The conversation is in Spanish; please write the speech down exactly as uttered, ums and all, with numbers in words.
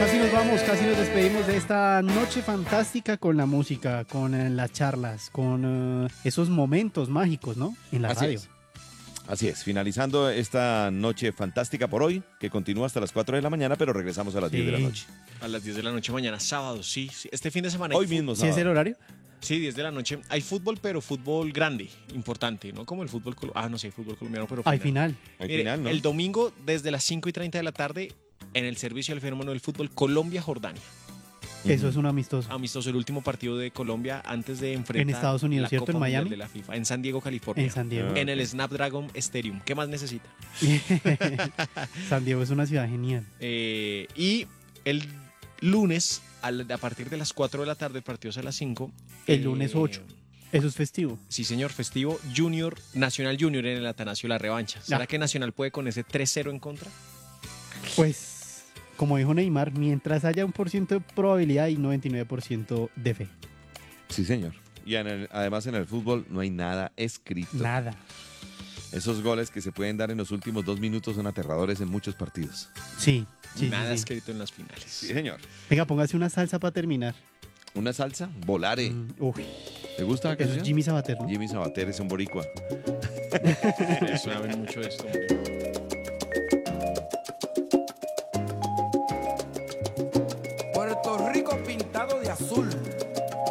Casi nos vamos, casi nos despedimos de esta noche fantástica con la música, con eh, las charlas, con eh, esos momentos mágicos, ¿no? En la Así radio. es. Así es, finalizando esta noche fantástica por hoy, que continúa hasta las cuatro de la mañana, pero regresamos a las diez de la Sí. noche. A las diez de la noche mañana, sábado, sí. sí. Este fin de semana hay Hoy fútbol. mismo, ¿Sí es el sábado. horario? Sí, diez de la noche. Hay fútbol, pero fútbol grande, importante, ¿no? Como el fútbol colombiano. Ah, no sé, fútbol colombiano, pero Al final. final. Al Mire, final, ¿no? el domingo, desde las cinco y treinta de la tarde, en el servicio del fenómeno del fútbol, Colombia-Jordania. Eso Ujú. es un amistoso. Amistoso, el último partido de Colombia antes de enfrentar En Estados Unidos, la ¿cierto? Copa ¿En Mundial Miami? de la FIFA, en San Diego, California. En San Diego. Ah. En el Snapdragon Stadium. ¿Qué más necesita? San Diego es una ciudad genial. Eh, y el lunes, al- a partir de las cuatro de la tarde, el partido es a las cinco. El eh, lunes ocho. Eso es festivo. Sí, señor, festivo Junior, Nacional Junior en el Atanasio La Revancha. ¿Será Ah. que Nacional puede con ese tres cero en contra? Pues, como dijo Neymar, mientras haya un por ciento de probabilidad y noventa y nueve por ciento de fe. Sí, señor. Y en el- además en el fútbol no hay nada escrito. Nada. Esos goles que se pueden dar en los últimos dos minutos son aterradores en muchos partidos. Sí, sí, Nada sí, sí. escrito en las finales. Sí, señor. Venga, póngase una salsa para terminar. Una salsa, volare. Mm, uy, ¿Te gusta la eso es canción? Jimmy Sabater, ¿no? Jimmy Sabater es un boricua. Suena mucho esto. Puerto Rico pintado de azul.